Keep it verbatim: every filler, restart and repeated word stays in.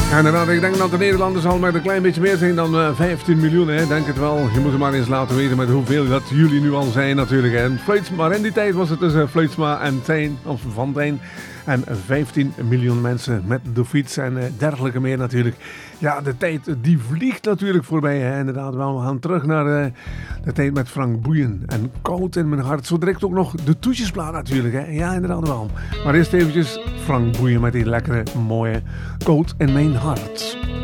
Ja, inderdaad, ik denk dat de Nederlanders al met een klein beetje meer zijn dan uh, vijftien miljoen. Hè. Denk het wel. Je moet het maar eens laten weten met hoeveel dat jullie nu al zijn natuurlijk. Hè. Fluitsma, maar in die tijd was het dus uh, Fluitsma en Tijn, of Van Tijn. En vijftien miljoen mensen met de fiets en uh, dergelijke meer natuurlijk. Ja, de tijd die vliegt natuurlijk voorbij. Hè. Inderdaad wel. We gaan terug naar uh, de tijd met Frank Boeien. En Koud in mijn hart. Zo direct ook nog de toetjesplaat natuurlijk. Hè. Ja, inderdaad wel. Maar eerst eventjes Frank Boeien met die lekkere, mooie Koud in mijn hart.